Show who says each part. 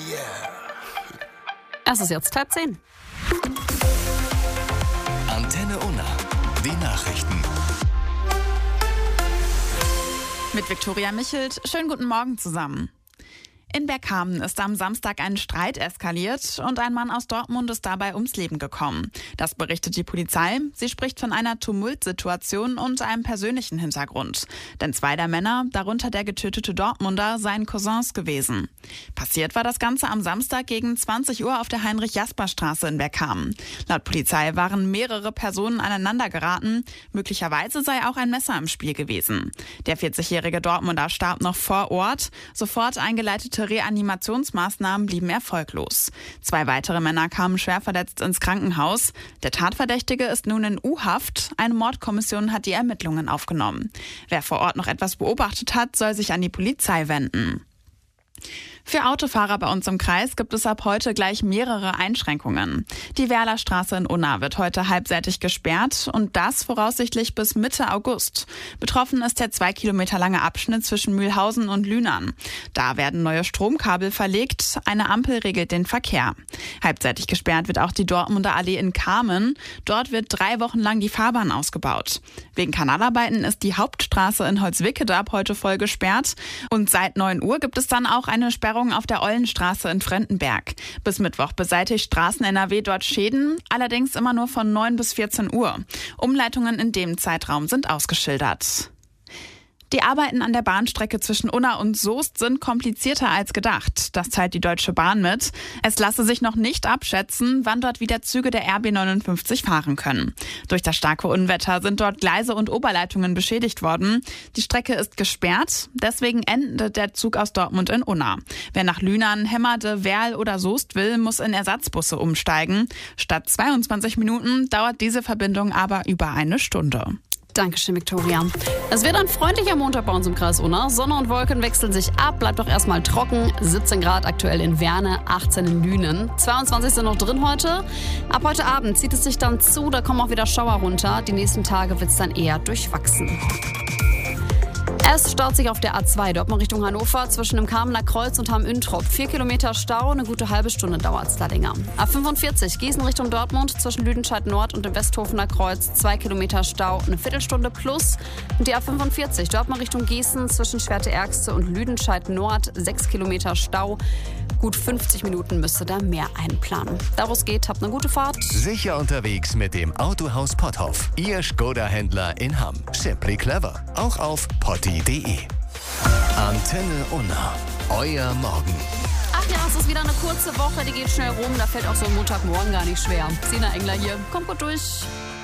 Speaker 1: Es ist jetzt 9:30.
Speaker 2: Antenne Unna. Die Nachrichten.
Speaker 3: Mit Viktoria Michelt. Schönen guten Morgen zusammen. In Bergkamen ist am Samstag ein Streit eskaliert und ein Mann aus Dortmund ist dabei ums Leben gekommen. Das berichtet die Polizei. Sie spricht von einer Tumultsituation und einem persönlichen Hintergrund. Denn 2 der Männer, darunter der getötete Dortmunder, seien Cousins gewesen. Passiert war das Ganze am Samstag gegen 20 Uhr auf der Heinrich-Jasper-Straße in Bergkamen. Laut Polizei waren mehrere Personen aneinander geraten. Möglicherweise sei auch ein Messer im Spiel gewesen. Der 40-jährige Dortmunder starb noch vor Ort. Sofort eingeleitete Reanimationsmaßnahmen blieben erfolglos. 2 weitere Männer kamen schwer verletzt ins Krankenhaus. Der Tatverdächtige ist nun in U-Haft. Eine Mordkommission hat die Ermittlungen aufgenommen. Wer vor Ort noch etwas beobachtet hat, soll sich an die Polizei wenden. Für Autofahrer bei uns im Kreis gibt es ab heute gleich mehrere Einschränkungen. Die Werlerstraße in Unna wird heute halbseitig gesperrt und das voraussichtlich bis Mitte August. Betroffen ist der 2 Kilometer lange Abschnitt zwischen Mühlhausen und Lühnern. Da werden neue Stromkabel verlegt, eine Ampel regelt den Verkehr. Halbseitig gesperrt wird auch die Dortmunder Allee in Kamen. Dort wird 3 Wochen lang die Fahrbahn ausgebaut. Wegen Kanalarbeiten ist die Hauptstraße in Holzwickede ab heute voll gesperrt und seit 9 Uhr gibt es dann auch eine Sperrung auf der Ollenstraße in Frentenberg. Bis Mittwoch beseitigt Straßen NRW dort Schäden, allerdings immer nur von 9 bis 14 Uhr. Umleitungen in dem Zeitraum sind ausgeschildert. Die Arbeiten an der Bahnstrecke zwischen Unna und Soest sind komplizierter als gedacht. Das teilt die Deutsche Bahn mit. Es lasse sich noch nicht abschätzen, wann dort wieder Züge der RB 59 fahren können. Durch das starke Unwetter sind dort Gleise und Oberleitungen beschädigt worden. Die Strecke ist gesperrt, deswegen endet der Zug aus Dortmund in Unna. Wer nach Lühnern, Hemmerde, Werl oder Soest will, muss in Ersatzbusse umsteigen. Statt 22 Minuten dauert diese Verbindung aber über eine Stunde.
Speaker 1: Dankeschön, Viktoria. Es wird ein freundlicher Montag bei uns im Kreis Unna. Sonne und Wolken wechseln sich ab, bleibt doch erstmal trocken. 17 Grad aktuell in Werne, 18 in Lünen. 22 sind noch drin heute. Ab heute Abend zieht es sich dann zu, da kommen auch wieder Schauer runter. Die nächsten Tage wird es dann eher durchwachsen. Es staut sich auf der A2 Dortmund Richtung Hannover zwischen dem Kamener Kreuz und Hamm-Üntrop. 4 Kilometer Stau, eine gute halbe Stunde dauert es da länger. A45 Gießen Richtung Dortmund zwischen Lüdenscheid Nord und dem Westhofener Kreuz. 2 Kilometer Stau, eine Viertelstunde plus. Und die A45 Dortmund Richtung Gießen zwischen Schwerte-Ergste und Lüdenscheid Nord. 6 Kilometer Stau. Gut 50 Minuten müsste da mehr einplanen. Da wo es geht, habt eine gute Fahrt.
Speaker 2: Sicher unterwegs mit dem Autohaus Potthoff. Ihr Skoda-Händler in Hamm. Simply clever. Auch auf potti.de. Antenne Unna. Euer Morgen.
Speaker 1: Ach ja, es ist wieder eine kurze Woche, die geht schnell rum. Da fällt auch so ein Montagmorgen gar nicht schwer. Sina Engler hier. Kommt gut durch.